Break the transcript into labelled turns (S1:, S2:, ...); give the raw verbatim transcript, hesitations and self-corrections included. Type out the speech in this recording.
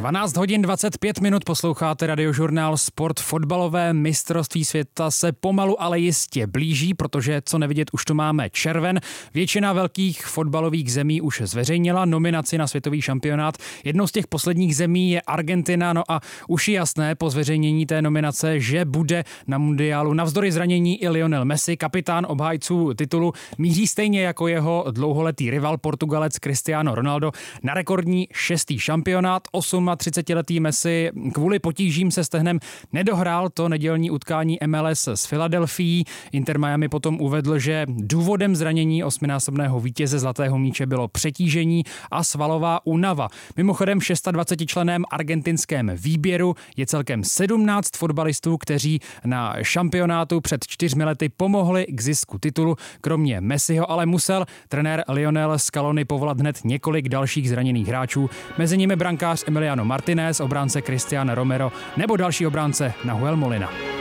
S1: dvanáct hodin dvacet pět minut posloucháte radiožurnál Sport. Fotbalové mistrovství světa se pomalu, ale jistě blíží, protože co nevidět, už to máme červen. Většina velkých fotbalových zemí už zveřejnila nominaci na světový šampionát. Jednou z těch posledních zemí je Argentina, no a už je jasné po zveřejnění té nominace, že bude na mundiálu navzdory zranění i Lionel Messi, kapitán obhájců titulu, míří stejně jako jeho dlouholetý rival Portugalec Cristiano Ronaldo na rekordní šestý šampionát. třicetiletý Messi kvůli potížím se stehnem nedohrál to nedělní utkání M L S s Filadelfií. Inter Miami potom uvedl, že důvodem zranění osminásobného vítěze zlatého míče bylo přetížení a svalová únava. Mimochodem v dvacetičlenném argentinském výběru je celkem sedmnáct fotbalistů, kteří na šampionátu před čtyřmi lety pomohli k zisku titulu. Kromě Messiho ale musel trenér Lionel Scaloni povolat hned několik dalších zraněných hráčů. Mezi nimi brankář Emiliano Martinez, obránce Cristiano Romero nebo další obránce Nahuel Molina.